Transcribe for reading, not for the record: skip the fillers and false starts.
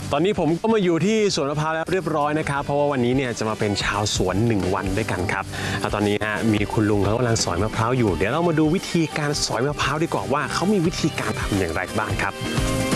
ตอนนี้ผมก็มาอยู่ที่สวนมะพร้าวแล้วเรียบร้อยนะครับเพราะว่าวันนี้เนี่ยจะมาเป็นชาวสวน1 วันด้วยกันครับแล้วตอนนี้มีคุณลุงเขากำลังสอยมะพร้าวอยู่เดี๋ยวเรามาดูวิธีการสอยมะพร้าวดีกว่าว่าเขามีวิธีการทำอย่างไรบ้างครับ